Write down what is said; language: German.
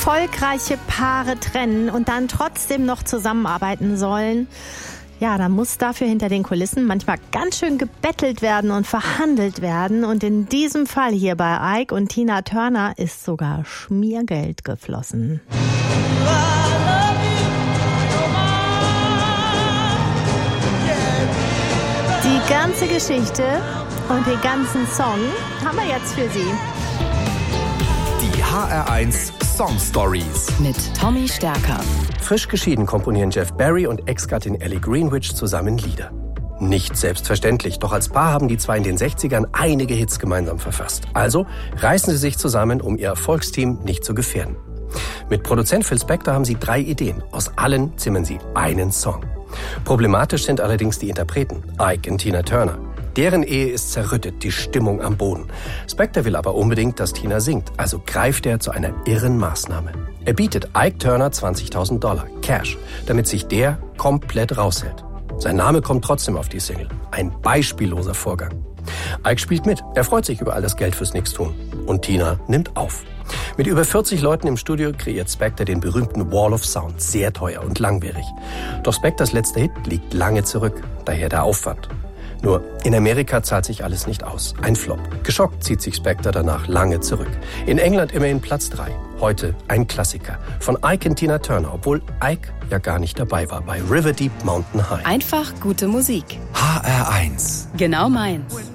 erfolgreiche Paare trennen und dann trotzdem noch zusammenarbeiten sollen. Ja, da muss dafür hinter den Kulissen manchmal ganz schön gebettelt werden und verhandelt werden. Und in diesem Fall hier bei Ike und Tina Turner ist sogar Schmiergeld geflossen. Die ganze Geschichte und den ganzen Song haben wir jetzt für Sie. Die HR1 Song Stories mit Tommy Stärker. Frisch geschieden komponieren Jeff Barry und Ex-Gattin Ellie Greenwich zusammen Lieder. Nicht selbstverständlich, doch als Paar haben die zwei in den 60ern einige Hits gemeinsam verfasst. Also reißen sie sich zusammen, um ihr Erfolgsteam nicht zu gefährden. Mit Produzent Phil Spector haben sie 3 Ideen. Aus allen zimmern sie einen Song. Problematisch sind allerdings die Interpreten, Ike und Tina Turner. Deren Ehe ist zerrüttet, die Stimmung am Boden. Spector will aber unbedingt, dass Tina singt, also greift er zu einer irren Maßnahme. Er bietet Ike Turner $20.000, Cash, damit sich der komplett raushält. Sein Name kommt trotzdem auf die Single. Ein beispielloser Vorgang. Ike spielt mit, er freut sich über all das Geld fürs Nichtstun. Und Tina nimmt auf. Mit über 40 Leuten im Studio kreiert Spector den berühmten Wall of Sound, sehr teuer und langwierig. Doch Spectors letzter Hit liegt lange zurück, daher der Aufwand. Nur, in Amerika zahlt sich alles nicht aus. Ein Flop. Geschockt zieht sich Spector danach lange zurück. In England immerhin Platz 3. Heute ein Klassiker. Von Ike und Tina Turner, obwohl Ike ja gar nicht dabei war bei River Deep Mountain High. Einfach gute Musik. HR1. Genau meins.